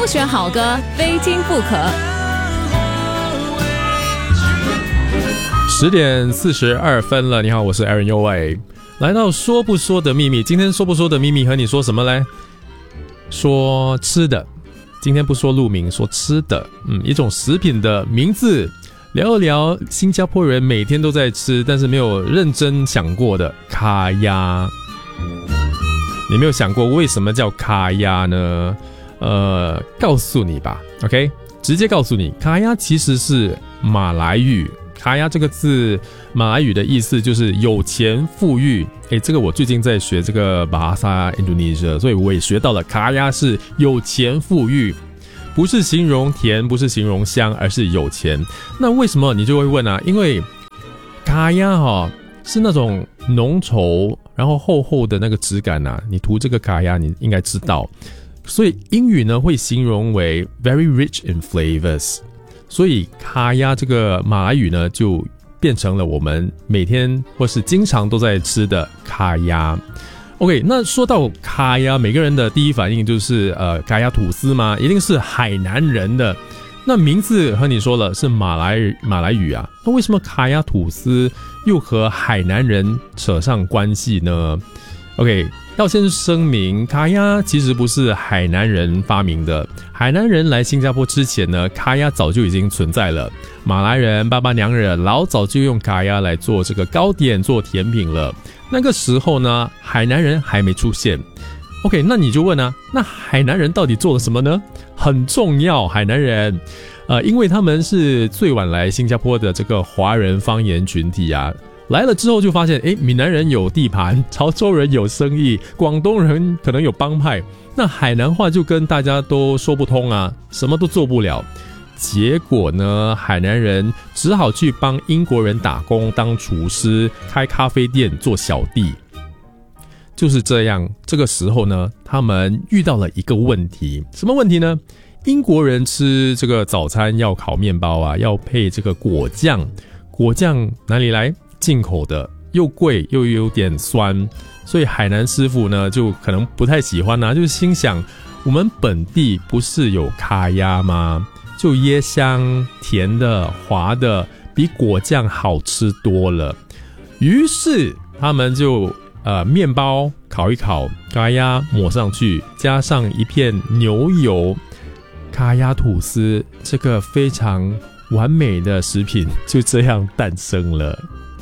选好歌，非听不可。 10:42了，你好，我是 Aaron 右卫，来到说不说的秘密。今天说不说的秘密和你说什么嘞？说吃的，今天不说路名，说吃的，一种食品的名字，聊一聊新加坡人每天都在吃，但是没有认真想过的卡鸭。你没有想过为什么叫卡鸭呢？告诉你吧 ，OK， 直接告诉你，卡鸭其实是马来语。卡鸭这个字，马来语的意思就是有钱富裕。这个我最近在学这个 Bahasa Indonesia， 所以我也学到了卡鸭是有钱富裕，不是形容甜，不是形容香，而是有钱。那为什么你就会问啊？因为卡鸭是那种浓稠，然后厚厚的那个质感啊，你涂这个卡鸭你应该知道，所以英语呢会形容为 very rich in flavors。所以卡鸭这个马来语呢，就变成了我们每天或是经常都在吃的卡鸭。OK， 那说到卡鸭，每个人的第一反应就是卡鸭吐司嘛，一定是海南人的。那名字和你说了是马来语啊，那为什么卡鸭吐司又和海南人扯上关系呢？ OK， 要先声明，卡鸭其实不是海南人发明的。海南人来新加坡之前呢，卡鸭早就已经存在了。马来人、巴巴娘人老早就用卡鸭来做这个糕点、做甜品了。那个时候呢，海南人还没出现。OK， 那你就问啊，那海南人到底做了什么呢？很重要，海南人，因为他们是最晚来新加坡的这个华人方言群体啊。来了之后就发现，闽南人有地盘，潮州人有生意，广东人可能有帮派，那海南话就跟大家都说不通啊，什么都做不了。结果呢，海南人只好去帮英国人打工，当厨师，开咖啡店，做小弟。就是这样，这个时候呢，他们遇到了一个问题，什么问题呢？英国人吃这个早餐要烤面包啊，要配这个果酱，果酱哪里来？进口的，又贵又有点酸，所以海南师傅呢就可能不太喜欢啊，就是心想我们本地不是有卡鸭吗？就椰香，甜的滑的，比果酱好吃多了。于是他们就面包烤一烤，卡鸭抹上去，加上一片牛油，卡鸭吐司，这个非常完美的食品就这样诞生了。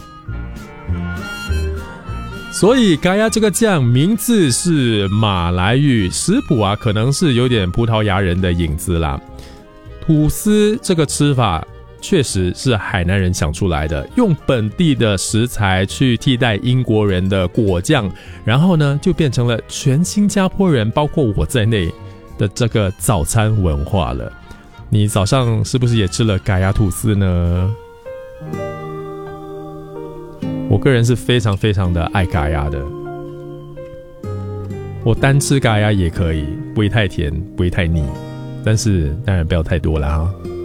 所以卡鸭这个酱名字是马来语，食谱啊可能是有点葡萄牙人的影子啦。吐司这个吃法确实是海南人想出来的，用本地的食材去替代英国人的果酱，然后呢就变成了全新加坡人包括我在内的这个早餐文化了。你早上是不是也吃了卡鸭吐司呢？我个人是非常非常的爱卡鸭的，我单吃卡鸭也可以，不会太甜，不会太腻，但是当然不要太多啦哈。